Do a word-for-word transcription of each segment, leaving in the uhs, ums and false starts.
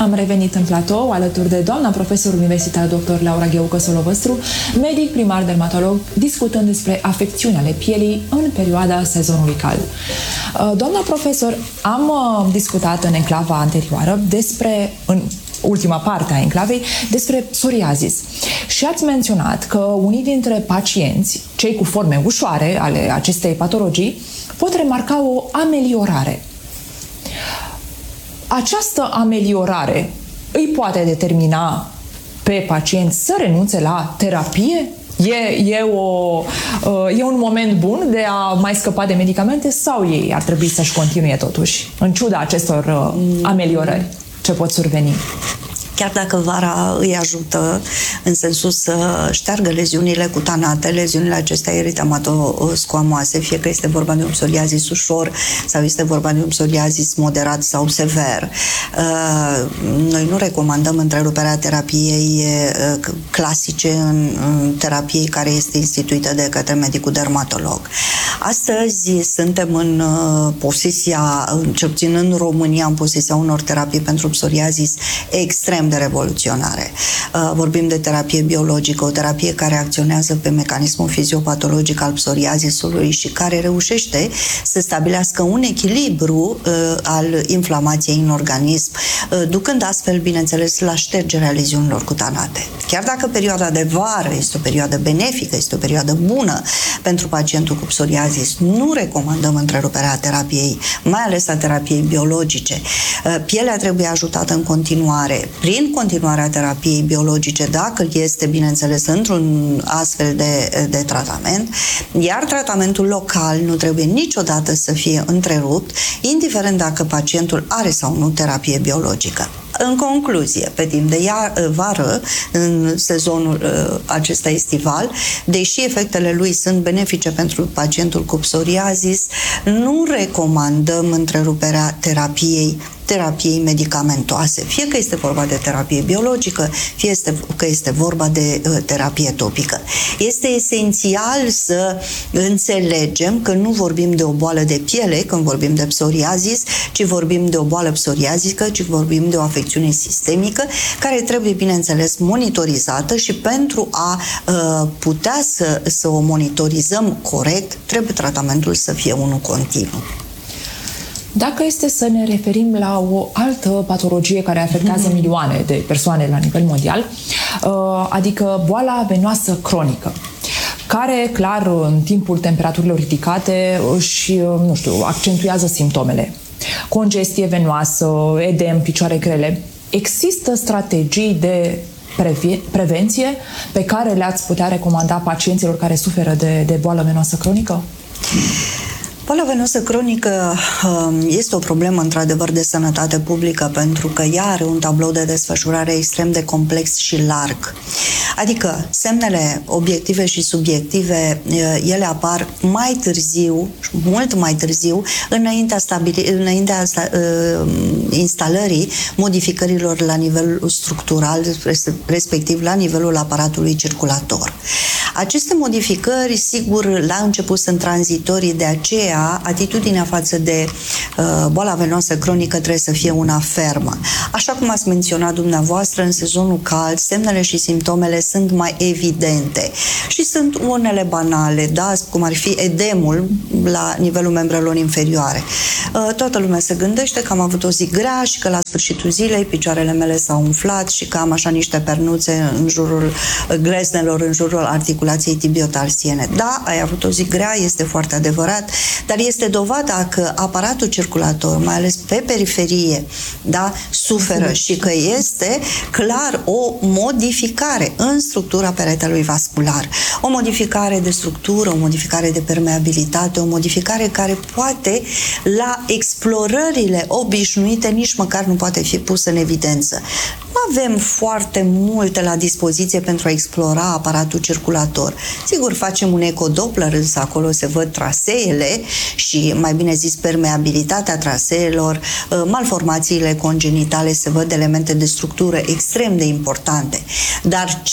am revenit în platou alături de doamna profesor universitar doctor Laura Gheucă Solovăstru, medic primar dermatolog, discutând despre afecțiuni ale pielii în perioada sezonului cald. Doamna profesor, am discutat în enclava anterioară despre, în ultima parte a enclavei, despre psoriazis. Și ați menționat că unii dintre pacienți, cei cu forme ușoare ale acestei patologii, pot remarca o ameliorare. Această ameliorare îi poate determina pe pacient să renunțe la terapie? E, e, o, e un moment bun de a mai scăpa de medicamente sau ei ar trebui să-și continue totuși, în ciuda acestor ameliorări ce pot surveni? Chiar dacă vara îi ajută în sensul să șteargă leziunile cutanate, leziunile acestea eritematoascoamoase, fie că este vorba de un psoriazis ușor sau este vorba de un psoriazis moderat sau sever. Noi nu recomandăm întreruperea terapiei clasice în terapiei care este instituită de către medicul dermatolog. Astăzi suntem în posesia, cel puțin în România, în posesia unor terapii pentru psoriazis extrem de revoluționare. Vorbim de terapie biologică, o terapie care acționează pe mecanismul fiziopatologic al psoriazisului și care reușește să stabilească un echilibru al inflamației în organism, ducând astfel, bineînțeles, la ștergerea leziunilor cutanate. Chiar dacă perioada de vară este o perioadă benefică, este o perioadă bună pentru pacientul cu psoriazis, nu recomandăm întreruperea terapiei, mai ales a terapiei biologice. Pielea trebuie ajutată în continuare prin continuarea terapiei biologice, dacă este, bineînțeles, într-un astfel de, de tratament, iar tratamentul local nu trebuie niciodată să fie întrerupt, indiferent dacă pacientul are sau nu terapie biologică. În concluzie, pe timp de iar, vară, în sezonul uh, acesta estival, deși efectele lui sunt benefice pentru pacientul cu psoriazis, nu recomandăm întreruperea terapiei terapiei medicamentoase, fie că este vorba de terapie biologică, fie este, că este vorba de uh, terapie topică. Este esențial să înțelegem că nu vorbim de o boală de piele când vorbim de psoriazis, ci vorbim de o boală psoriazică, ci vorbim de o afecțiune sistemică care trebuie, bineînțeles, monitorizată și pentru a uh, putea să, să o monitorizăm corect, trebuie tratamentul să fie unul continuu. Dacă este să ne referim la o altă patologie care afectează milioane de persoane la nivel mondial, adică boala venoasă cronică, care, clar, în timpul temperaturilor ridicate își, nu știu, accentuează simptomele. Congestie venoasă, edem, picioare grele. Există strategii de prevenție pe care le-ați putea recomanda pacienților care suferă de, de boală venoasă cronică? Boala venoasă cronică este o problemă, într-adevăr, de sănătate publică, pentru că ea are un tablou de desfășurare extrem de complex și larg. Adică, semnele obiective și subiective, ele apar mai târziu, mult mai târziu, înaintea, stabili, înaintea instalării modificărilor la nivel structural, respectiv la nivelul aparatului circulator. Aceste modificări, sigur, la început sunt tranzitorii, de aceea atitudinea față de uh, boala venoasă cronică trebuie să fie una fermă. Așa cum ați menționat dumneavoastră, în sezonul cald, semnele și simptomele sunt mai evidente și sunt unele banale, da? Cum ar fi edemul la nivelul membrelor inferioare. Uh, toată lumea se gândește că am avut o zi grea și că la sfârșitul zilei picioarele mele s-au umflat și că am așa niște pernuțe în jurul gleznelor, în jurul articulației tibiotarsiene. Da, ai avut o zi grea, este foarte adevărat, dar este dovada că aparatul circulator, mai ales pe periferie, da, suferă și că este clar o modificare în structura peretelui vascular. O modificare de structură, o modificare de permeabilitate, o modificare care poate, la explorările obișnuite, nici măcar nu poate fi pusă în evidență. Nu avem foarte multe la dispoziție pentru a explora aparatul circulator. Sigur, facem un ecodoppler, însă acolo se văd traseele și, mai bine zis, permeabilitatea traseelor, malformațiile congenitale, se văd elemente de structură extrem de importante. Dar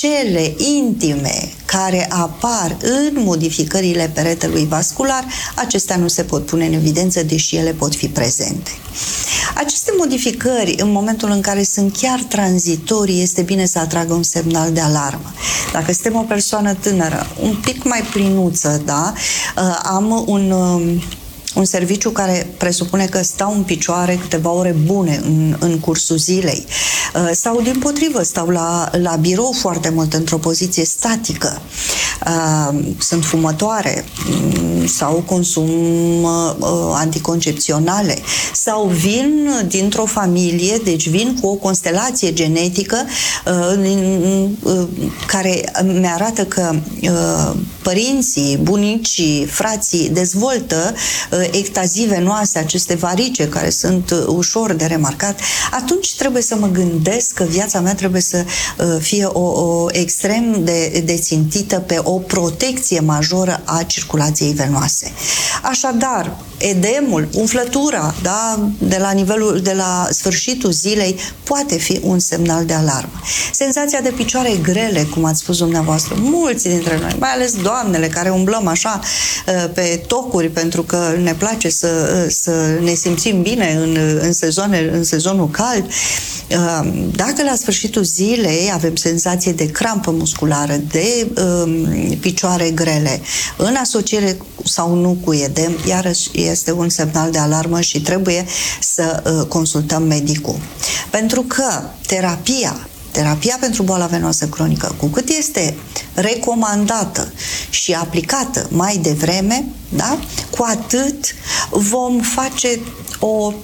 acele intime care apar în modificările peretelui vascular, acestea nu se pot pune în evidență, deși ele pot fi prezente. Aceste modificări, în momentul în care sunt chiar tranzitorii, este bine să atragă un semnal de alarmă. Dacă suntem o persoană tânără, un pic mai plinuță, da, am un... un serviciu care presupune că stau în picioare câteva ore bune în, în cursul zilei sau, dimpotrivă, stau la, la birou foarte mult într-o poziție statică, sunt fumătoare sau consum anticoncepționale sau vin dintr-o familie, deci vin cu o constelație genetică care mi-arată că părinții, bunicii, frații dezvoltă ectazii venoase, aceste varice care sunt ușor de remarcat, atunci trebuie să mă gândesc că viața mea trebuie să fie o, o extrem de, de țintită pe o protecție majoră a circulației venoase. Așadar, edemul, umflătura, da, de la nivelul, de la sfârșitul zilei, poate fi un semnal de alarmă. Senzația de picioare grele, cum ați spus dumneavoastră, mulți dintre noi, mai ales doamnele care umblăm așa pe tocuri pentru că ne place să, să ne simțim bine în, în, sezoane, în sezonul cald, dacă la sfârșitul zilei avem senzație de crampă musculară, de um, picioare grele, în asociere sau nu cu edem, iarăși este un semnal de alarmă și trebuie să uh, consultăm medicul. Pentru că terapia Terapia pentru boala venoasă cronică, cu cât este recomandată și aplicată mai devreme, da, cu atât vom face o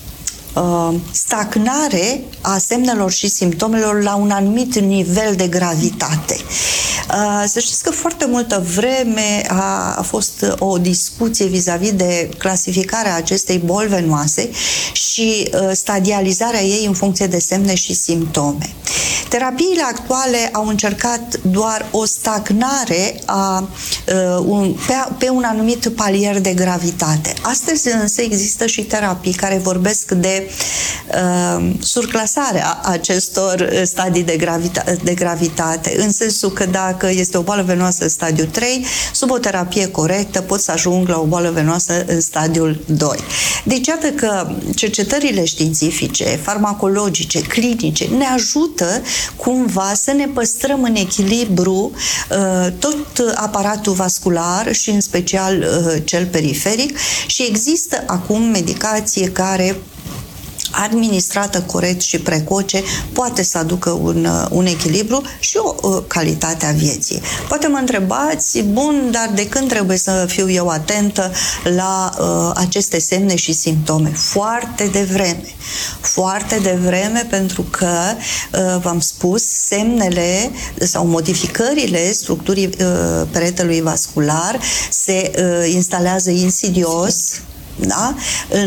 uh, stagnare a semnelor și simptomelor la un anumit nivel de gravitate. Uh, să știți că foarte multă vreme a, a fost o discuție vis-a-vis de clasificarea acestei boli venoase și uh, stadializarea ei în funcție de semne și simptome. Terapiile actuale au încercat doar o stagnare a, uh, un, pe, pe un anumit palier de gravitate. Astăzi însă există și terapii care vorbesc de uh, surclasarea acestor stadii de, gravita- de gravitate, în sensul că dacă este o boală venoasă stadiu trei, sub o terapie corectă pot să ajung la o boală venoasă în stadiul doi. Deci iată că cercetările științifice, farmacologice, clinice ne ajută cumva să ne păstrăm în echilibru uh, tot aparatul vascular și în special uh, cel periferic și există acum medicație care administrată corect și precoce poate să aducă un, un echilibru și o, o calitate a vieții. Poate mă întrebați, bun, dar de când trebuie să fiu eu atentă la uh, aceste semne și simptome? Foarte devreme. Foarte devreme, pentru că, uh, v-am spus, semnele sau modificările structurii uh, peretelui vascular se uh, instalează insidios, da?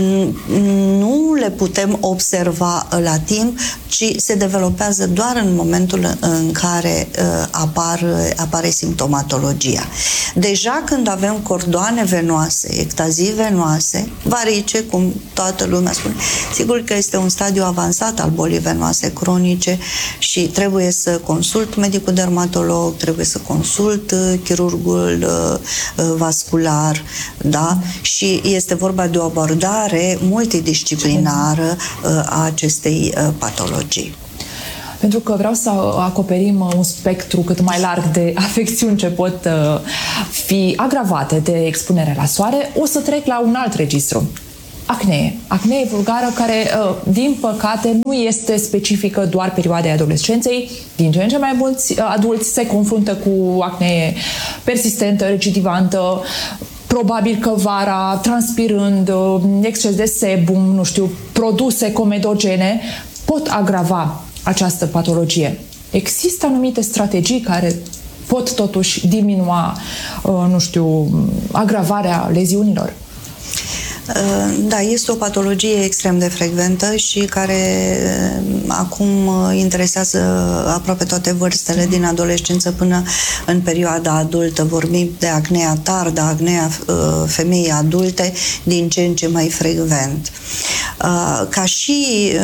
Nu le putem observa la timp, ci se developează doar în momentul în care uh, apar, apare simptomatologia. Deja când avem cordoane venoase, ectazii venoase, varice, cum toată lumea spune, sigur că este un stadiu avansat al bolii venoase cronice și trebuie să consult medicul dermatolog, trebuie să consult uh, chirurgul uh, vascular, da? Și este vorba de o abordare multidisciplinară a acestei patologii. Pentru că vreau să acoperim un spectru cât mai larg de afecțiuni ce pot fi agravate de expunerea la soare, o să trec la un alt registru. Acnee. Acnee vulgară care, din păcate, nu este specifică doar perioadei adolescenței. Din ce în ce mai mulți adulți se confruntă cu acnee persistentă, recidivantă, probabil că vara, transpirând, exces de sebum, nu știu, produse comedogene, pot agrava această patologie. Există anumite strategii care pot totuși diminua, nu știu, agravarea leziunilor? Da, este o patologie extrem de frecventă și care acum interesează aproape toate vârstele, din adolescență până în perioada adultă. Vorbim de acnea tardă, acnea femeii adulte, din ce în ce mai frecvent. Ca și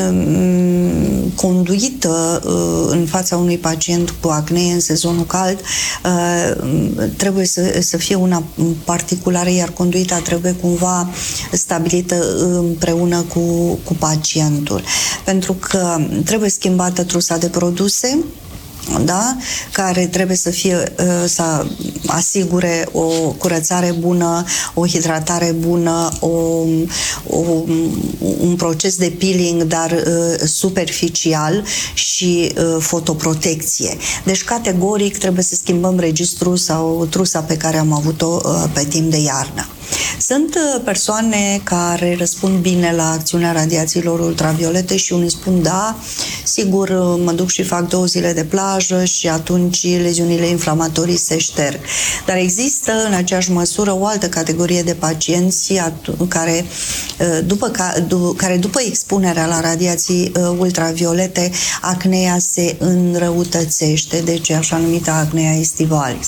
conduită în fața unui pacient cu acnee în sezonul cald, trebuie să, să fie una particulară, iar conduita trebuie cumva stabilită împreună cu, cu pacientul. Pentru că trebuie schimbată trusa de produse, da? Care trebuie să fie, să asigure o curățare bună, o hidratare bună, o, o, un proces de peeling, dar superficial, și fotoprotecție. Deci, categoric, trebuie să schimbăm registrul sau trusa pe care am avut-o pe timp de iarnă. Sunt persoane care răspund bine la acțiunea radiațiilor ultraviolete și unii spun da, sigur, mă duc și fac două zile de plajă și atunci leziunile inflamatorii se șterg. Dar există în aceeași măsură o altă categorie de pacienți care după, care după expunerea la radiații ultraviolete, acnea se înrăutățește, deci așa numită acnea estivalis.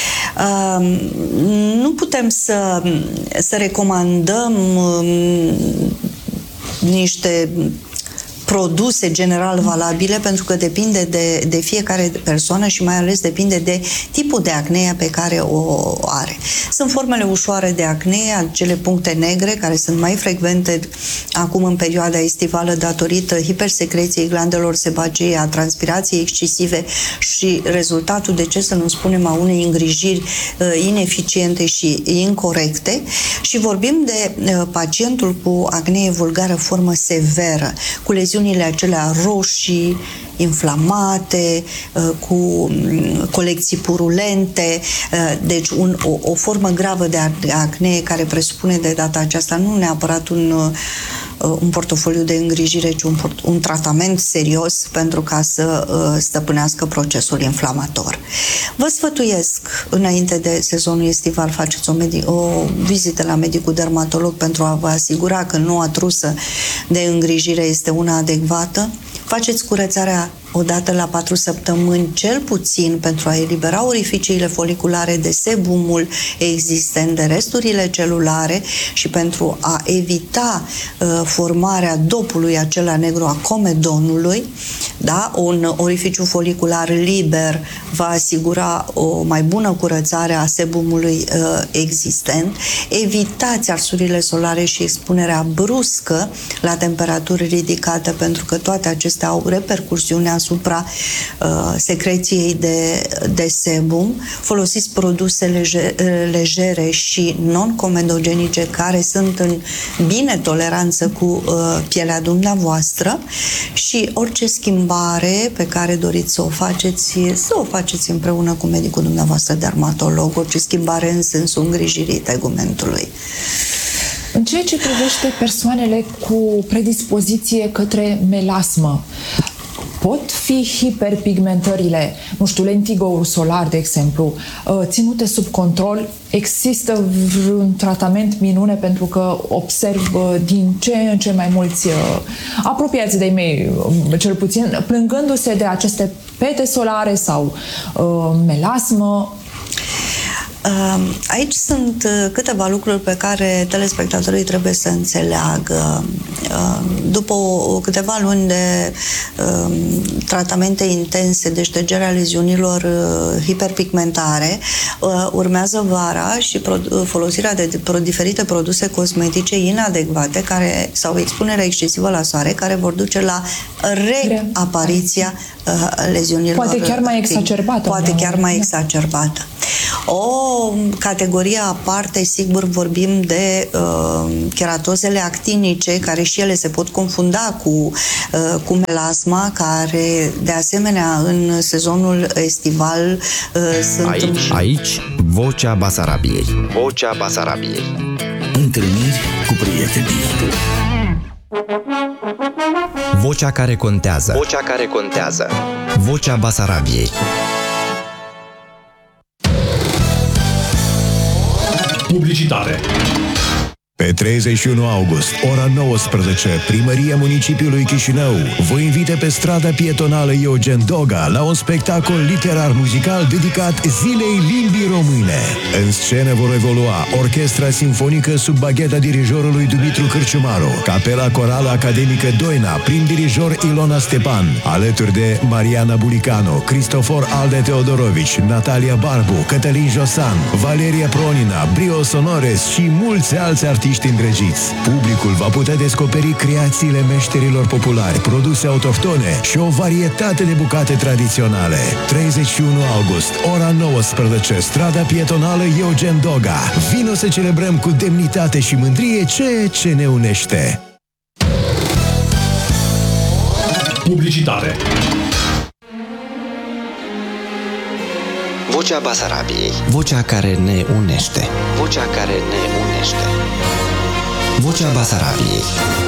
Nu putem să să recomandăm um, niște produse general valabile, pentru că depinde de, de fiecare persoană și mai ales depinde de tipul de acnee pe care o are. Sunt formele ușoare de acnee, acele puncte negre, care sunt mai frecvente acum în perioada estivală datorită hipersecreției glandelor sebacee, a transpirației excesive și rezultatul, de ce să nu spunem, a unei îngrijiri uh, ineficiente și incorecte. Și vorbim de uh, pacientul cu acnee vulgară formă severă, cu leziuni acelea roșii, inflamate, cu colecții purulente, deci un, o, o formă gravă de acnee care presupune de data aceasta nu neapărat un, un portofoliu de îngrijire, ci un, un tratament serios pentru ca să stăpânească procesul inflamator. Vă sfătuiesc, înainte de sezonul estival, faceți o, medic, o vizită la medicul dermatolog pentru a vă asigura că noua trusă de îngrijire este una adecvată. Faceți curățarea odată la patru săptămâni, cel puțin, pentru a elibera orificiile foliculare de sebumul existent, de resturile celulare și pentru a evita uh, formarea dopului acela negru a comedonului. Da? Un orificiu folicular liber va asigura o mai bună curățare a sebumului uh, existent. Evitați arsurile solare și expunerea bruscă la temperaturi ridicate, pentru că toate acestea au repercursiuni asupra uh, secreției de, de sebum. Folosiți produse leje, legere și non-comedogenice care sunt în bine toleranță cu uh, pielea dumneavoastră și orice schimbare pe care doriți să o faceți, să o faceți împreună cu medicul dumneavoastră dermatolog, orice schimbare în sensul îngrijirii tegumentului. În ceea ce privește persoanele cu predispoziție către melasmă, pot fi hiperpigmentările, nu știu, lentigoul solar, de exemplu, ținute sub control? Există vreun tratament minune? Pentru că observ din ce în ce mai mulți apropiați de-ai mei, cel puțin, plângându-se de aceste pete solare sau uh, melasmă. Aici sunt câteva lucruri pe care telespectatorii trebuie să înțeleagă. După câteva luni de tratamente intense de ștergerea leziunilor hiperpigmentare, urmează vara și folosirea de diferite produse cosmetice inadecvate care, sau expunerea excesivă la soare, care vor duce la reapariția leziunilor. Poate chiar mai exacerbată. Poate chiar mai exacerbată. O categorie aparte, sigur, vorbim de uh, keratozele actinice, care și ele se pot confunda cu, uh, cu melasma, care, de asemenea, în sezonul estival uh, sunt... Aici, aici, Vocea Basarabiei. Vocea Basarabiei. Întâlniri cu prietenii. Vocea care contează. Vocea care contează. Vocea Basarabiei. Publicitate. Pe treizeci și unu august, ora nouăsprezece, Primăria Municipiului Chișinău vă invită pe strada pietonală Eugen Doga la un spectacol literar-muzical dedicat Zilei Limbii Române. În scenă vor evolua Orchestra Simfonică sub bagheta dirijorului Dumitru Cârciumaru, Capela Corală Academică Doina, prin dirijor Ilona Stepan, alături de Mariana Bulicanu, Cristofor Alde Teodorovici, Natalia Barbu, Cătălin Josan, Valeria Pronina, Brio Sonores și mulți alți artiști îndrăgiți. Publicul va putea descoperi creațiile meșterilor populari, produse autohtone și o varietate de bucate tradiționale. treizeci și unu august, ora nouăsprezece, strada pietonală Eugen Doga. Vino să celebrăm cu demnitate și mândrie ceea ce ne unește. Publicitate. Vocea Basarabiei. Vocea care ne unește. Vocea care ne unește. Vocea Basarabiei.